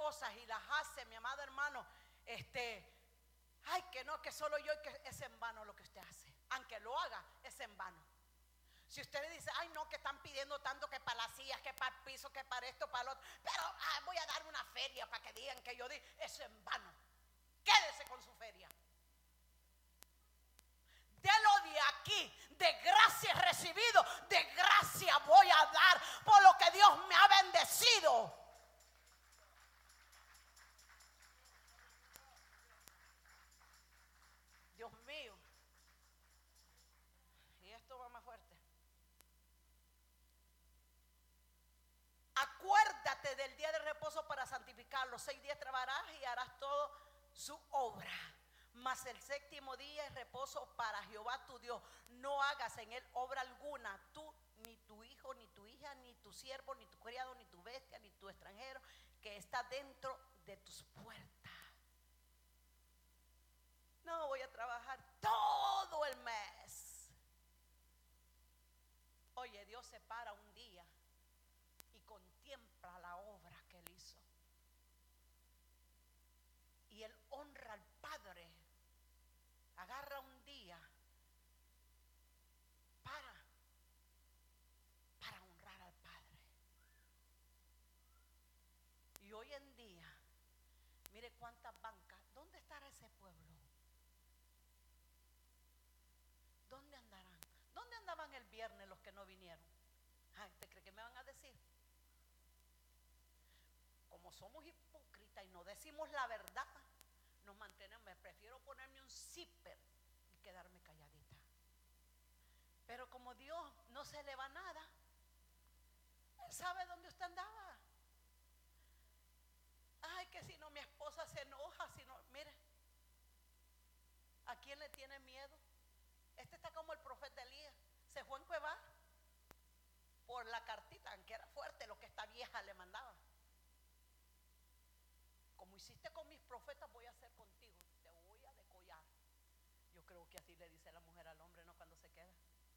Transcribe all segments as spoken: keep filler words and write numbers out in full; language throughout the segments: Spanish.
cosas y las hace, mi amado hermano, este, ay, que no, que solo yo, y que es en vano lo que usted hace. Aunque lo haga, es en vano. Si usted le dice, ay no, que están pidiendo tanto, que para las sillas, que para el piso, que para esto, para lo otro, pero ah, voy a dar una feria para que digan que yo di, eso es en vano. Quédese con su feria. De lo de aquí, de gracia he recibido, de gracia voy a dar por lo que Dios me ha bendecido. Dios mío. Y esto va más fuerte. Acuérdate del día de reposo para santificarlo. Seis días trabajarás y harás todo su obra. Mas el séptimo día es reposo para Jehová tu Dios. No hagas en él obra alguna, tú, ni tu hijo, ni tu hija, ni tu siervo, ni tu criado, ni tu bestia, ni tu extranjero que está dentro de tus puertas. No voy a trabajar todo el mes. Oye, Dios se para un día y contempla la obra que él hizo. Y él honra al Padre. Agarra un día para, para honrar al Padre. Y hoy en día, mire cuántas bancas. ¿Dónde estará ese pueblo? ¿Dónde andarán? ¿Dónde andaban el viernes los que no vinieron? Ay, ¿te cree que me van a decir? Como somos hipócritas y no decimos la verdad, nos mantenemos. Me prefiero ponerme un zipper y quedarme calladita. Pero como Dios no se le va nada, Él sabe dónde usted andaba. Ay, que si no mi esposa se enoja, si no, mire, ¿a quién le tiene miedo? Este está como el profeta Elías, se fue a encuevar por la cartita, aunque era fuerte lo que esta vieja le mandaba. Como hiciste con mis profetas, voy a hacer contigo, te voy a decollar. Yo creo que así le dice la mujer al hombre, ¿no? Cuando se queda.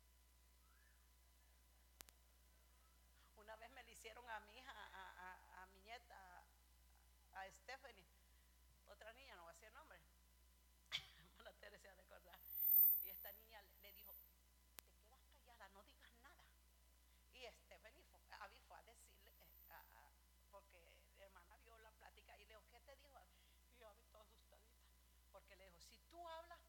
Una vez me le hicieron a mi hija, a, a, a mi nieta, a, a Stephanie, otra niña, no voy a decir el nombre, la Teresa de acordar. Y esta niña le dijo, te quedas callada, no digas nada. Y Stephanie fue, Abby fue a decirle, eh, a, a, porque la hermana vio la plática y le dijo, ¿qué te dijo? Y Abby toda asustadita, porque le dijo, si tú hablas,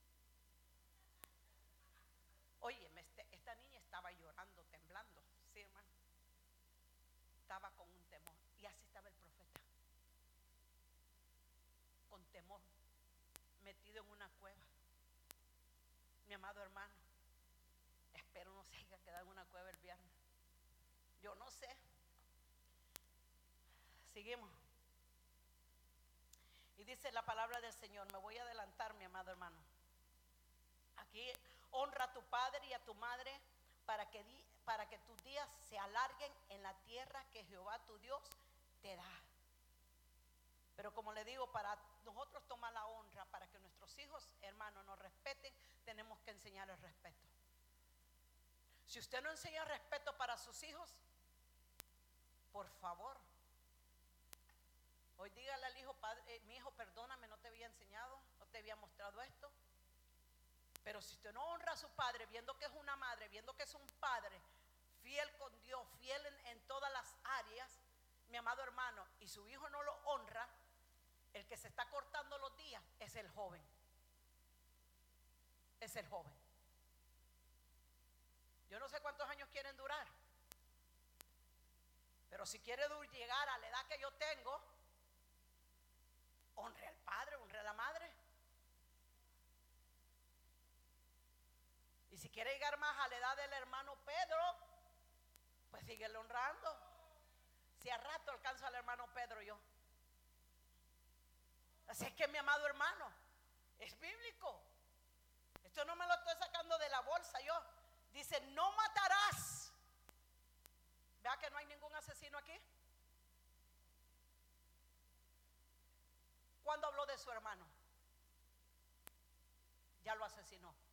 oye, este, esta niña estaba llorando, temblando, sí, hermano, estaba con un temor. Y así estaba el profeta, con temor, metido en una cueva. Mi amado hermano, espero no se haya quedado en una cueva el viernes. Yo no sé. Seguimos. Y dice la palabra del Señor. Me voy a adelantar, mi amado hermano. Aquí, honra a tu padre y a tu madre para que, di, para que tus días se alarguen en la tierra que Jehová tu Dios te da. Pero como le digo, para nosotros tomar la honra, para que nuestros hijos, hermanos, nos respeten, tenemos que enseñar el respeto. Si usted no enseña respeto para sus hijos, por favor, hoy dígale al hijo, padre, eh, mi hijo, perdóname, no te había enseñado, no te había mostrado esto. Pero si usted no honra a su padre, viendo que es una madre, viendo que es un padre fiel con Dios, fiel en, en todas las áreas, mi amado hermano, y su hijo no lo honra, el que se está cortando los días es el joven. Es el joven. Yo no sé cuántos años quieren durar, pero si quiere llegar a la edad que yo tengo, honre al padre, honre a la madre. Y si quiere llegar más a la edad del hermano Pedro, pues síguele honrando. Si a rato alcanzo al hermano Pedro yo. Así es que, mi amado hermano, es bíblico. Esto no me lo estoy sacando de la bolsa yo. Dice, no matarás. Vea que no hay ningún asesino aquí. ¿Cuándo habló de su hermano? Ya lo asesinó.